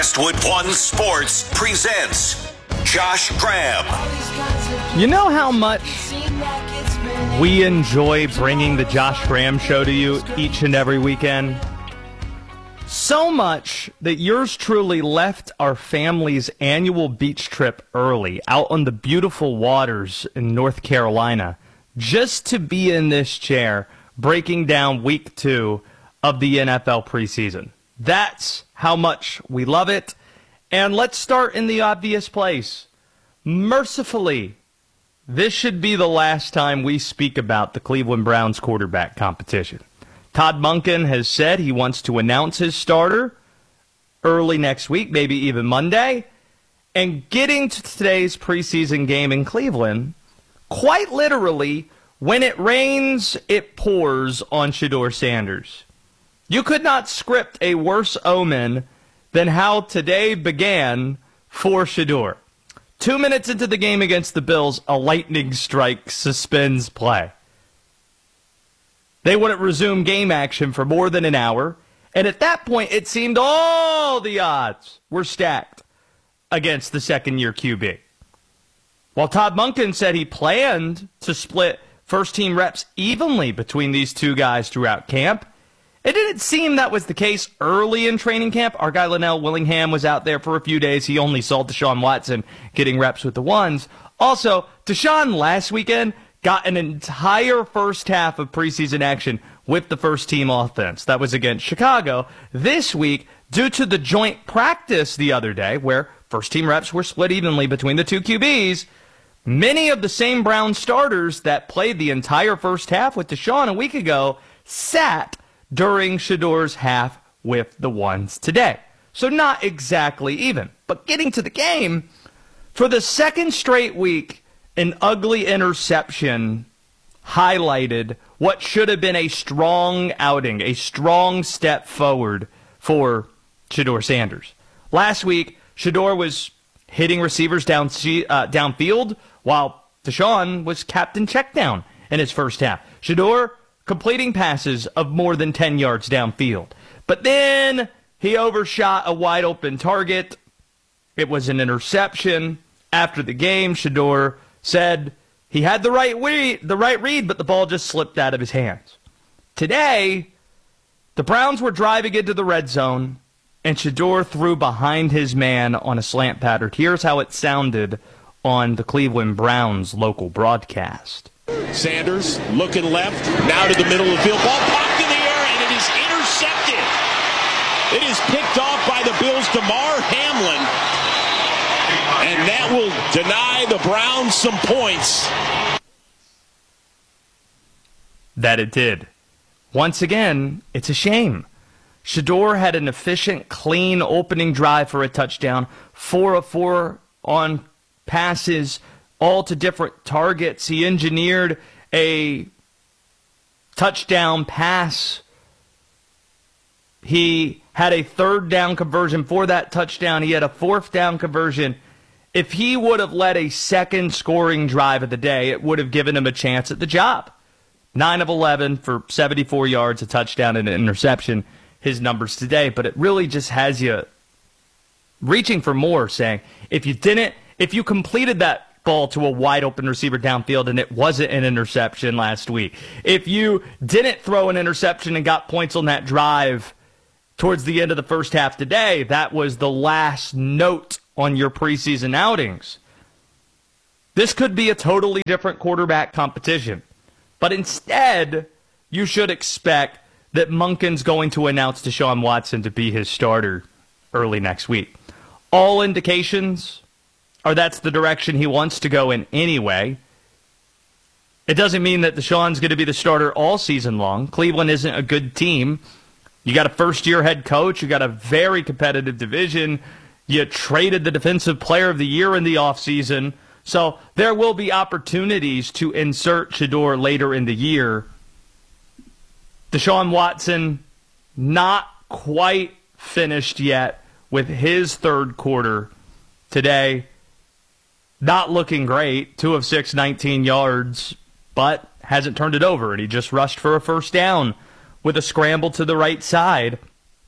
Westwood One Sports presents Josh Graham. You know how much we enjoy bringing the Josh Graham Show to you each and every weekend? So much that yours truly left our family's annual beach trip early out on the beautiful waters in North Carolina just to be in this chair breaking down week 2 of the NFL preseason. That's how much we love it. And let's start in the obvious place. Mercifully, this should be the last time we speak about the Cleveland Browns quarterback competition. Todd Monken has said he wants to announce his starter early next week, maybe even Monday. And getting to today's preseason game in Cleveland, quite literally, when it rains, it pours on Shedeur Sanders. You could not script a worse omen than how today began for Shedeur. 2 minutes into the game against the Bills, a lightning strike suspends play. They wouldn't resume game action for more than an hour, and at that point it seemed all the odds were stacked against the second-year QB. While Todd Monken said he planned to split first-team reps evenly between these two guys throughout camp, it didn't seem that was the case early in training camp. Our guy Linnell Willingham was out there for a few days. He only saw Deshaun Watson getting reps with the ones. Also, Deshaun last weekend got an entire first half of preseason action with the first-team offense. That was against Chicago. This week, due to the joint practice the other day, where first-team reps were split evenly between the two QBs, many of the same Brown starters that played the entire first half with Deshaun a week ago sat during Shedeur's half with the ones today. So not exactly even. But getting to the game, for the second straight week, an ugly interception highlighted what should have been a strong outing, a strong step forward for Shedeur Sanders. Last week, Shedeur was hitting receivers downfield, while Deshaun was captain checkdown in his first half. Shedeur completing passes of more than 10 yards downfield. But then he overshot a wide-open target. It was an interception. After the game, Shedeur said he had the right read, but the ball just slipped out of his hands. Today, the Browns were driving into the red zone, and Shedeur threw behind his man on a slant pattern. Here's how it sounded on the Cleveland Browns local broadcast. Sanders looking left, now to the middle of the field. Ball popped in the air, and it is intercepted. It is picked off by the Bills' Damar Hamlin, and that will deny the Browns some points. That it did. Once again, it's a shame. Shedeur had an efficient, clean opening drive for a touchdown, 4 of 4 on passes, all to different targets. He engineered a touchdown pass. He had a third down conversion for that touchdown. He had a fourth down conversion. If he would have led a second scoring drive of the day, it would have given him a chance at the job. 9 of 11 for 74 yards, a touchdown, and an interception, his numbers today. But it really just has you reaching for more, saying, if you completed that ball to a wide open receiver downfield and it wasn't an interception last week, if you didn't throw an interception and got points on that drive towards the end of the first half today, that was the last note on your preseason outings. This could be a totally different quarterback competition. But instead, you should expect that Monken's going to announce Deshaun Watson to be his starter early next week. All indications or that's the direction he wants to go in anyway. It doesn't mean that Deshaun's going to be the starter all season long. Cleveland isn't a good team. You got a first-year head coach. You got a very competitive division. You traded the Defensive Player of the Year in the offseason. So there will be opportunities to insert Shedeur later in the year. Deshaun Watson, not quite finished yet with his third quarter today. Not looking great. 2 of 6, 19 yards, but hasn't turned it over, and he just rushed for a first down with a scramble to the right side.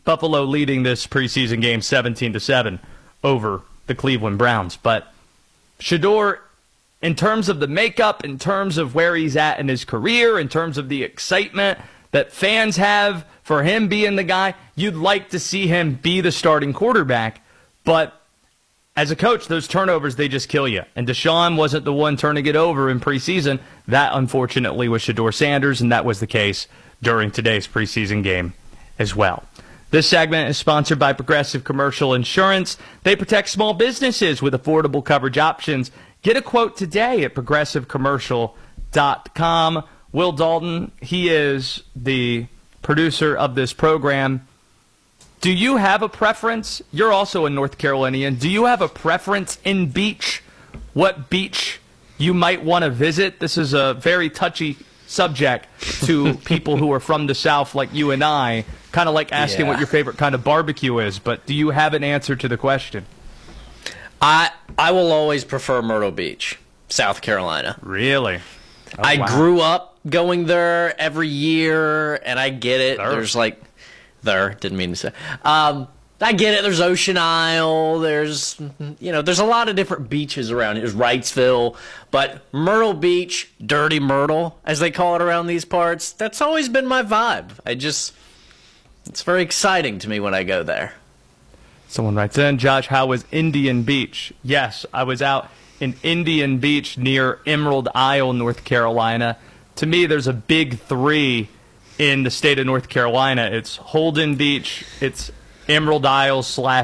Buffalo leading this preseason game 17-7 over the Cleveland Browns. But Shedeur, in terms of the makeup, in terms of where he's at in his career, in terms of the excitement that fans have for him being the guy, you'd like to see him be the starting quarterback. But as a coach, those turnovers, they just kill you. And Deshaun wasn't the one turning it over in preseason. That, unfortunately, was Shedeur Sanders, and that was the case during today's preseason game as well. This segment is sponsored by Progressive Commercial Insurance. They protect small businesses with affordable coverage options. Get a quote today at progressivecommercial.com. Will Dalton, he is the producer of this program. Do you have a preference? You're also a North Carolinian. Do you have a preference in beach? What beach you might want to visit? This is a very touchy subject to people who are from the South like you and I, kind of like asking what your favorite kind of barbecue is. But do you have an answer to the question? I will always prefer Myrtle Beach, South Carolina. Really? Oh, I grew up going there every year, and I get it. There's didn't mean to say. I get it. There's Ocean Isle. There's a lot of different beaches around here. There's Wrightsville. But Myrtle Beach, Dirty Myrtle, as they call it around these parts, that's always been my vibe. It's very exciting to me when I go there. Someone writes in, Josh, how was Indian Beach? Yes, I was out in Indian Beach near Emerald Isle, North Carolina. To me, there's a big three in the state of North Carolina. It's Holden Beach, it's Emerald Isle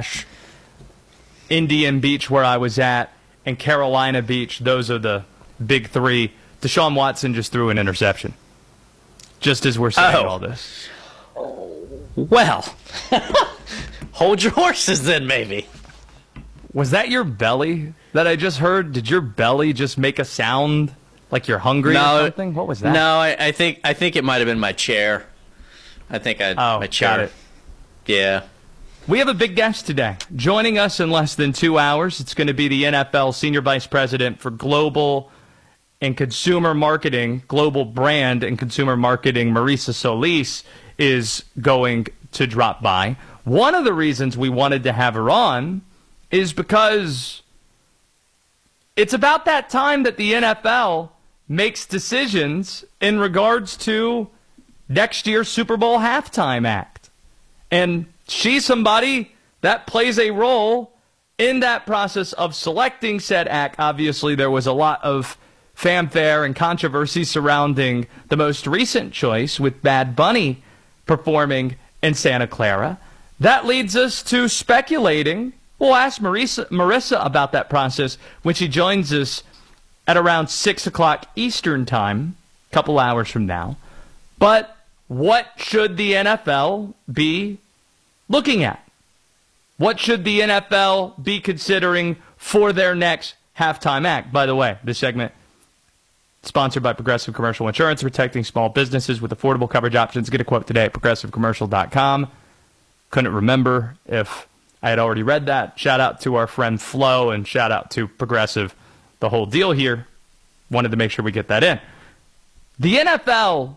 / Indian Beach where I was at, and Carolina Beach. Those are the big three. Deshaun Watson just threw an interception, just as we're saying all this. Well, hold your horses then, maybe. Was that your belly that I just heard? Did your belly just make a sound like you're hungry or something? What was that? No, I think it might have been my chair. My chair. Got it. Yeah. We have a big guest today. Joining us in less than 2 hours, it's going to be the NFL Senior Vice President for Global and Consumer Marketing, Global Brand and Consumer Marketing, Marisa Solis, is going to drop by. One of the reasons we wanted to have her on is because it's about that time that the NFL makes decisions in regards to next year's Super Bowl halftime act. And she's somebody that plays a role in that process of selecting said act. Obviously, there was a lot of fanfare and controversy surrounding the most recent choice with Bad Bunny performing in Santa Clara. That leads us to speculating. We'll ask Marisa about that process when she joins us at around 6 o'clock Eastern time, a couple hours from now. But what should the NFL be looking at? What should the NFL be considering for their next halftime act? By the way, this segment sponsored by Progressive Commercial Insurance, protecting small businesses with affordable coverage options. Get a quote today at progressivecommercial.com. Couldn't remember if I had already read that. Shout out to our friend Flo and shout out to Progressive. The whole deal here. Wanted to make sure we get that in. The NFL,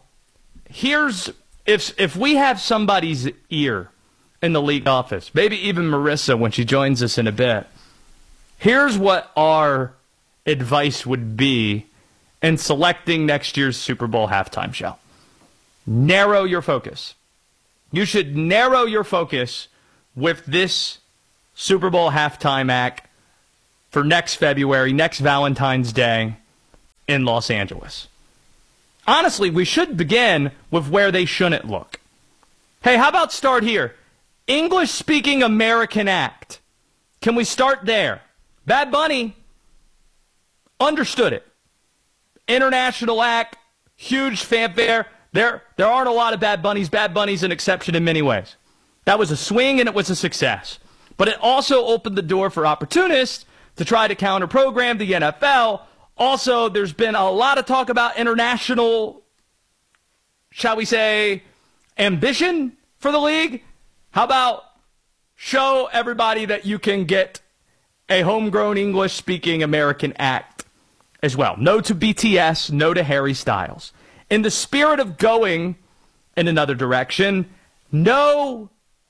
if we have somebody's ear in the league office, maybe even Marisa when she joins us in a bit, here's what our advice would be in selecting next year's Super Bowl halftime show. Narrow your focus. You should narrow your focus with this Super Bowl halftime act for next February, next Valentine's Day in Los Angeles. Honestly, we should begin with where they shouldn't look. Hey, how about start here? English-speaking American act. Can we start there? Bad Bunny understood it. International act, huge fanfare. There aren't a lot of Bad Bunnies. Bad Bunny's an exception in many ways. That was a swing and it was a success. But it also opened the door for opportunists to try to counter-program the NFL. Also, there's been a lot of talk about international, shall we say, ambition for the league. How about show everybody that you can get a homegrown English-speaking American act as well? No to BTS, no to Harry Styles. In the spirit of going in another direction, no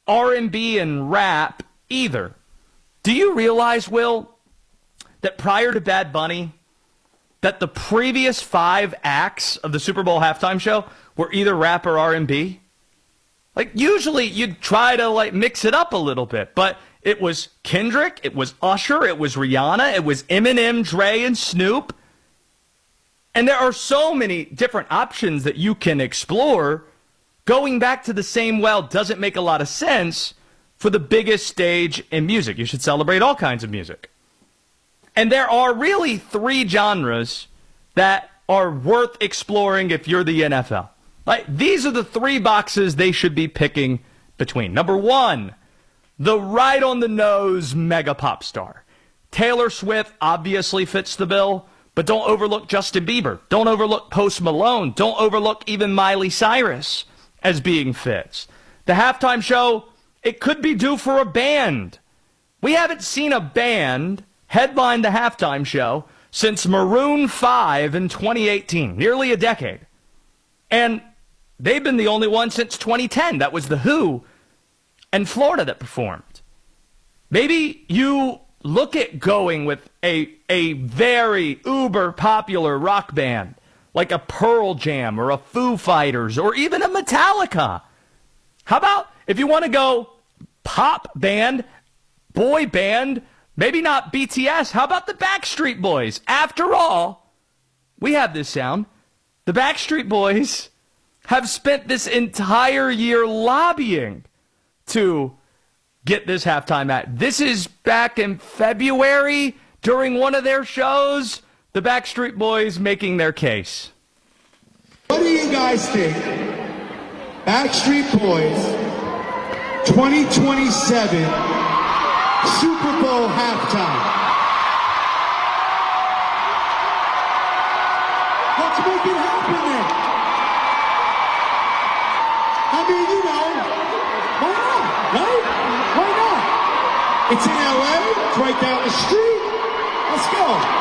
R&B and rap either. Do you realize, Will, that prior to Bad Bunny, that the previous 5 acts of the Super Bowl halftime show were either rap or R&B? Like, usually you'd try to, like, mix it up a little bit, but it was Kendrick, it was Usher, it was Rihanna, it was Eminem, Dre, and Snoop. And there are so many different options that you can explore. Going back to the same well doesn't make a lot of sense for the biggest stage in music. You should celebrate all kinds of music. And there are really 3 genres that are worth exploring if you're the NFL. Like, these are the 3 boxes they should be picking between. Number 1, the right-on-the-nose mega pop star. Taylor Swift obviously fits the bill, but don't overlook Justin Bieber. Don't overlook Post Malone. Don't overlook even Miley Cyrus as being fits. The halftime show, it could be due for a band. We haven't seen a band headline the halftime show since Maroon 5 in 2018, nearly a decade. And they've been the only one since 2010. That was The Who and Florida that performed. Maybe you look at going with a very uber popular rock band like a Pearl Jam or a Foo Fighters or even a Metallica. How about if you want to go pop band, boy band, maybe not BTS, how about the Backstreet Boys? After all, we have this sound. The Backstreet Boys have spent this entire year lobbying to get this halftime act. This is back in February during one of their shows, the Backstreet Boys making their case. What do you guys think? Backstreet Boys 2027 Super Bowl halftime. Let's make it happen then. I mean, you know, why not, right? Why not? It's in LA, it's right down the street. Let's go.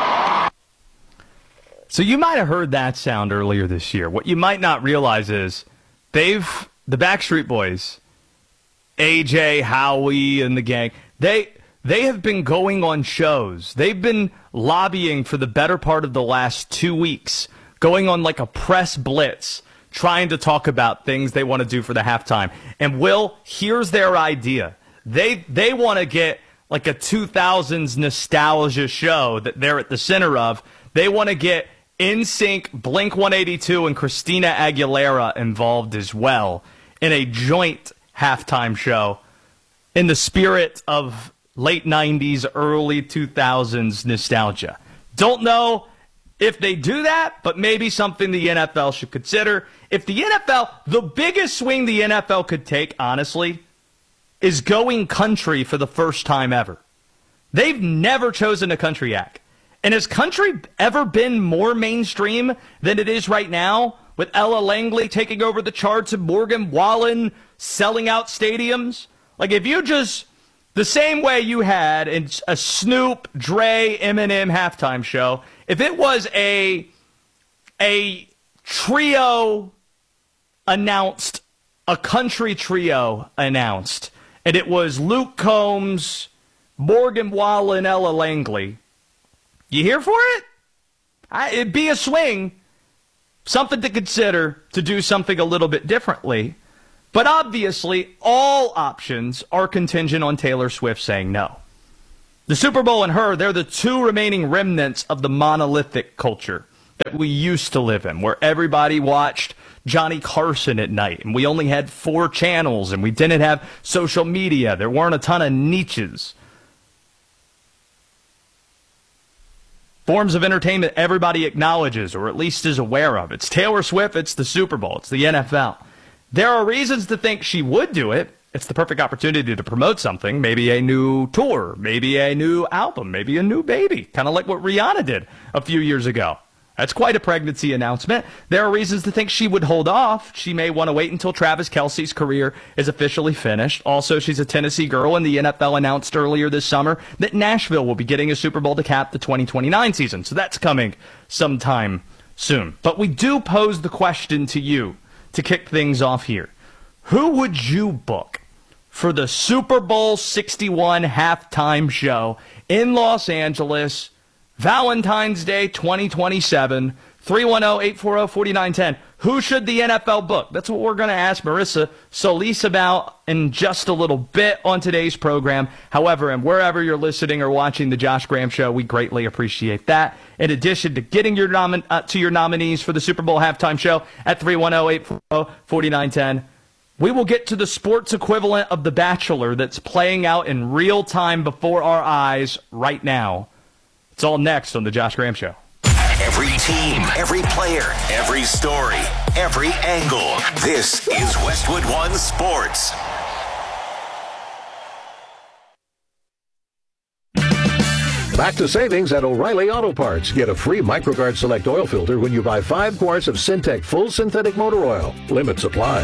So you might have heard that sound earlier this year. What you might not realize is the Backstreet Boys, AJ, Howie, and the gang, they have been going on shows. They've been lobbying for the better part of the last 2 weeks, going on like a press blitz, trying to talk about things they want to do for the halftime. And Will, here's their idea. They want to get like a 2000s nostalgia show that they're at the center of. They want to get NSYNC, Blink-182, and Christina Aguilera involved as well in a joint halftime show in the spirit of late 90s, early 2000s nostalgia. Don't know if they do that, but maybe something the NFL should consider. If the NFL, the biggest swing the NFL could take, honestly, is going country for the first time ever. They've never chosen a country act. And has country ever been more mainstream than it is right now, with Ella Langley taking over the charts and Morgan Wallen selling out stadiums? Like, if you just, the same way you had in a Snoop, Dre, Eminem halftime show, if it was a trio announced, a country trio announced, and it was Luke Combs, Morgan Wallen, Ella Langley, you here for it? It'd be a swing. Something to consider to do something a little bit differently. But obviously, all options are contingent on Taylor Swift saying no. The Super Bowl and her, they're the 2 remaining remnants of the monolithic culture that we used to live in, where everybody watched Johnny Carson at night, and we only had 4 channels, and we didn't have social media. There weren't a ton of niches. Forms of entertainment everybody acknowledges, or at least is aware of. It's Taylor Swift, it's the Super Bowl, it's the NFL. There are reasons to think she would do it. It's the perfect opportunity to promote something, maybe a new tour, maybe a new album, maybe a new baby, kind of like what Rihanna did a few years ago. That's quite a pregnancy announcement. There are reasons to think she would hold off. She may want to wait until Travis Kelce's career is officially finished. Also, she's a Tennessee girl, and the NFL announced earlier this summer that Nashville will be getting a Super Bowl to cap the 2029 season. So that's coming sometime soon. But we do pose the question to you to kick things off here. Who would you book for the Super Bowl 61 halftime show in Los Angeles, Valentine's Day 2027. 310-840-4910. Who should the NFL book? That's what we're going to ask Marissa Solis about in just a little bit on today's program. However, and wherever you're listening or watching the Josh Graham Show, we greatly appreciate that. In addition to getting your to your nominees for the Super Bowl halftime show at 310-840-4910, we will get to the sports equivalent of The Bachelor that's playing out in real time before our eyes right now. It's all next on the Josh Graham Show. Every team, every player, every story, every angle. This is Westwood One Sports. Back to savings at O'Reilly Auto Parts. Get a free MicroGuard Select oil filter when you buy 5 quarts of Syntec Full Synthetic Motor Oil. Limit supply.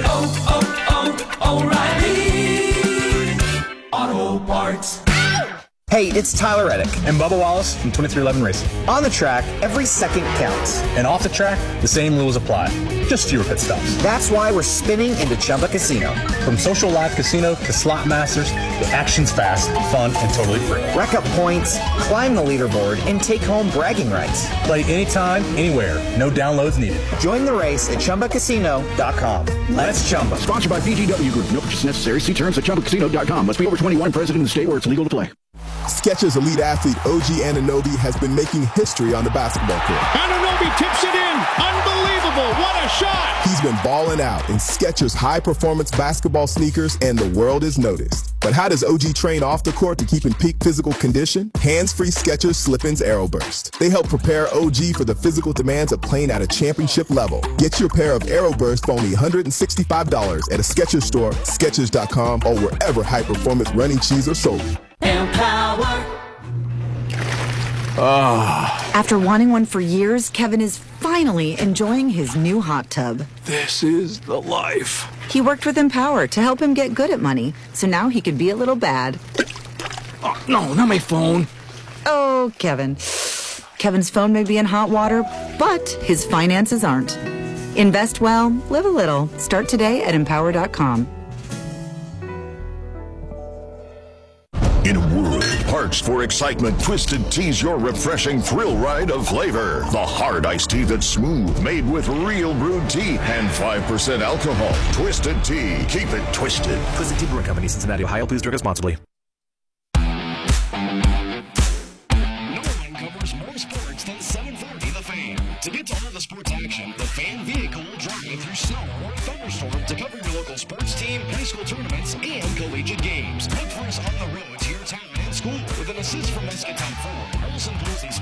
O'Reilly Auto Parts. Hey, it's Tyler Reddick and Bubba Wallace from 2311 Racing. On the track, every second counts. And off the track, the same rules apply. Just fewer pit stops. That's why we're spinning into Chumba Casino. From social live casino to slot masters, the action's fast, fun, and totally free. Rack up points, climb the leaderboard, and take home bragging rights. Play anytime, anywhere. No downloads needed. Join the race at ChumbaCasino.com. Let's Chumba. Sponsored by VGW Group. No purchase necessary. See terms at ChumbaCasino.com. Must be over 21, present in the state where it's legal to play. Skechers elite athlete OG Anunoby has been making history on the basketball court. Anunoby tips it in. Unbelievable. What a shot. He's been balling out in Skechers high-performance basketball sneakers, and the world has noticed. But how does OG train off the court to keep in peak physical condition? Hands-free Skechers Slip-ins Aeroburst. They help prepare OG for the physical demands of playing at a championship level. Get your pair of Aeroburst for only $165 at a Skechers store, Skechers.com, or wherever high-performance running shoes are sold. Empower. After wanting one for years, Kevin is finally enjoying his new hot tub. This is the life. He worked with Empower to help him get good at money, so now he could be a little bad. Oh, no, not my phone. Oh, Kevin. Kevin's phone may be in hot water, but his finances aren't. Invest well, live a little. Start today at Empower.com. In a world parched for excitement, Twisted Tea's your refreshing thrill ride of flavor. The hard iced tea that's smooth, made with real brewed tea and 5% alcohol. Twisted Tea. Keep it twisted. Twisted Tea Brewing Company, Cincinnati, Ohio. Please drink responsibly. No one covers more sports than 740 The Fan. To get to all the sports action, The Fan vehicle will drive through snow or thunderstorm to cover your local sports team, high school tournaments, and collegiate games. Look for us on the road to your town and school with an assist from us at Tom Ford. Olson Pulsey